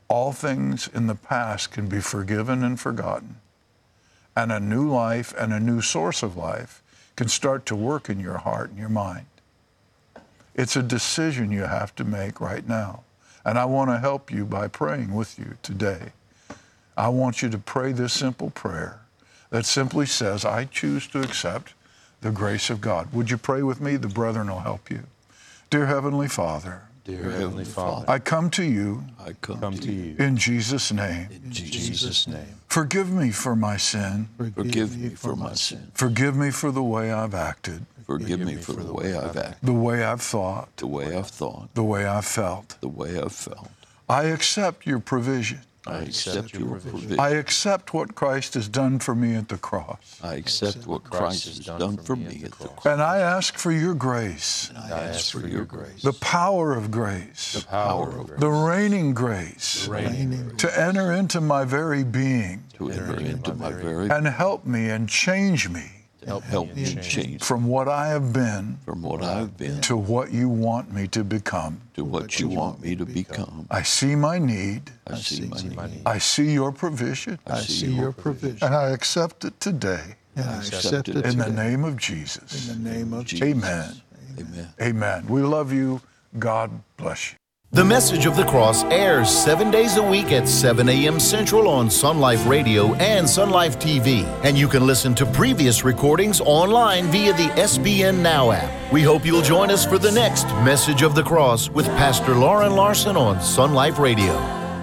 all things in the past can be forgiven and forgotten, and a new life and a new source of life can start to work in your heart and your mind. It's a decision you have to make right now. And I want to help you by praying with you today. I want you to pray this simple prayer that simply says, I choose to accept the grace of God. Would you pray with me? The brethren will help you. Dear Heavenly Father, Dear Heavenly Father, I come to you, come to you in Jesus' name. in Jesus' name. Forgive me for my sin. Forgive me for my sin. Forgive me for the way I've acted, Forgive me for the way I've acted, the way I've thought, the way I've thought, the way I've felt. the way I've felt. I accept your provision. I accept your provision. I accept what Christ has done for me at the cross. I accept what Christ has done for me at the cross. And I ask for your grace, I ask for your grace, the power of grace, power of grace, the reigning grace, to enter into my very being to enter into my very and help me and change me help me change from what I have been from what I've been to what you want me to become. to what you want me to become. I see my need. I see my need. I see your provision. I see your provision. And I accept it today And I accept it in the today. name of Jesus. In the name of Jesus. Amen. Amen. Amen. We love you. God bless you. The Message of the Cross airs 7 days a week at 7 a.m. Central on Sun Life Radio and Sun Life TV. And you can listen to previous recordings online via the SBN Now app. We hope you'll join us for the next Message of the Cross with Pastor Lauren Larson on Sun Life Radio.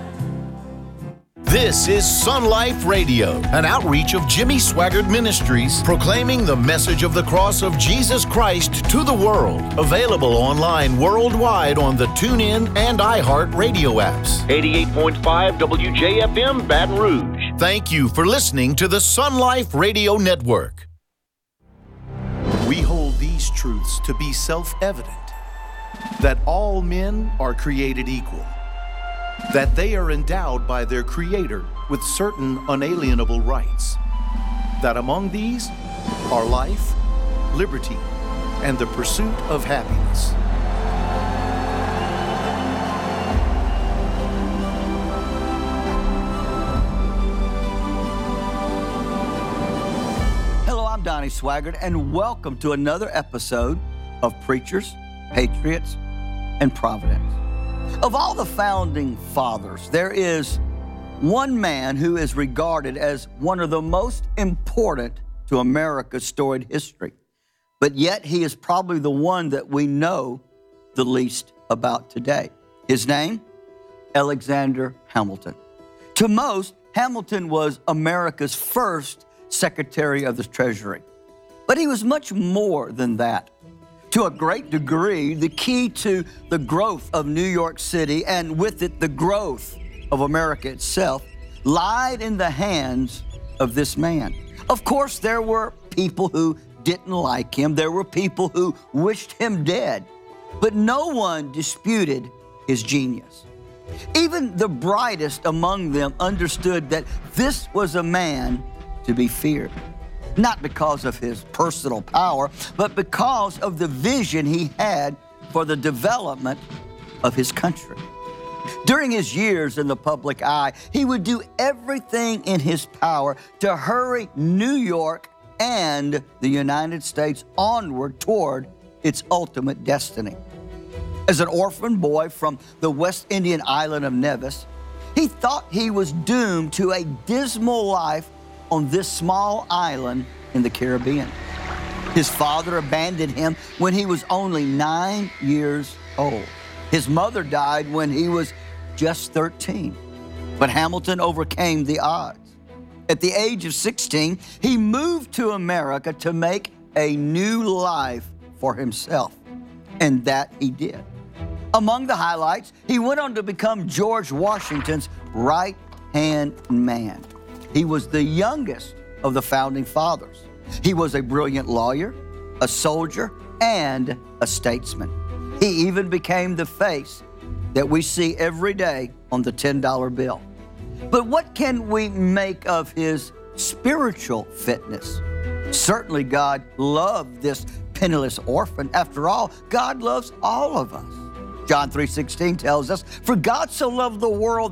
This is Sun Life Radio, an outreach of Jimmy Swaggart Ministries, proclaiming the message of the cross of Jesus Christ to the world. Available online worldwide on the TuneIn and iHeart radio apps. 88.5 WJFM Baton Rouge. Thank you for listening to the Sun Life Radio Network. We hold these truths to be self-evident, that all men are created equal, that they are endowed by their Creator with certain unalienable rights, that among these are life, liberty, and the pursuit of happiness. Hello, I'm Donnie Swaggart, and welcome to another episode of Preachers, Patriots, and Providence. Of all the founding fathers, there is one man who is regarded as one of the most important to America's storied history. But yet he is probably the one that we know the least about today. His name? Alexander Hamilton. To most, Hamilton was America's first Secretary of the Treasury. But he was much more than that. To a great degree, the key to the growth of New York City, and with it the growth of America itself, lied in the hands of this man. Of course, there were people who didn't like him. There were people who wished him dead. But no one disputed his genius. Even the brightest among them understood that this was a man to be feared. Not because of his personal power, but because of the vision he had for the development of his country. During his years in the public eye, he would do everything in his power to hurry New York and the United States onward toward its ultimate destiny. As an orphan boy from the West Indian island of Nevis, he thought he was doomed to a dismal life on this small island in the Caribbean. His father abandoned him when he was only 9 years old. His mother died when he was just 13. But Hamilton overcame the odds. At the age of 16, he moved to America to make a new life for himself. And that he did. Among the highlights, he went on to become George Washington's right-hand man. He was the youngest of the founding fathers. He was a brilliant lawyer, a soldier, and a statesman. He even became the face that we see every day on the $10 bill. But what can we make of his spiritual fitness? Certainly God loved this penniless orphan. After all, God loves all of us. John 3:16 tells us, "For God so loved the world